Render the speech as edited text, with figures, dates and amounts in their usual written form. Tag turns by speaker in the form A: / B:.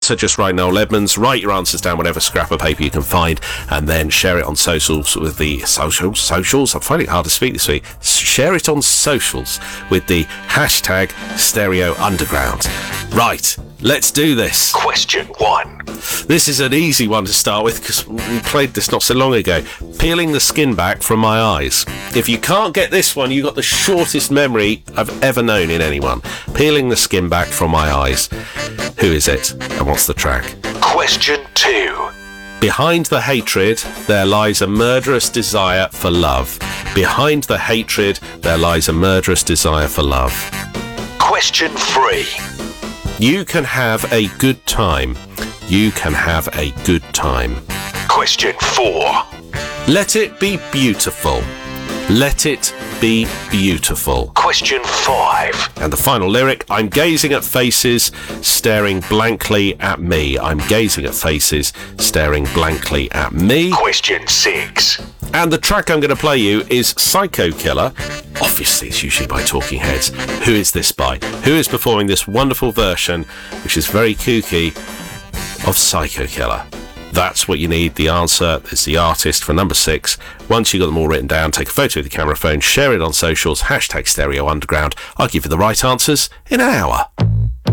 A: Twitter, just write Noel Edmonds. Write your answers down, whatever scrap of paper you can find, and then share it on socials with the socials. I'm finding it hard to speak this week. Share it on socials with the hashtag Stereo Underground. Right, let's do this.
B: Question 1.
A: This is an easy one to start with because we played this not so long ago. Peeling the skin back from my eyes. If you can't get this one, you've got the shortest memory I've ever known in anyone. Peeling the skin back from my eyes. Who is it and what's the track?
B: Question 2.
A: Behind the hatred, there lies a murderous desire for love. Behind the hatred, there lies a murderous desire for love.
B: Question 3.
A: You can have a good time. You can have a good time.
B: Question 4.
A: Let it be beautiful. Let it be beautiful.
B: Question 5.
A: And the final lyric, I'm gazing at faces, staring blankly at me. I'm gazing at faces, staring blankly at me.
B: Question 6.
A: And the track I'm going to play you is Psycho Killer. Obviously, it's usually by Talking Heads. Who is this by? Who is performing this wonderful version, which is very kooky, of Psycho Killer? That's what you need. The answer is the artist for number 6. Once you've got them all written down, take a photo with your camera phone, share it on socials, hashtag Stereo Underground. I'll give you the right answers in an hour.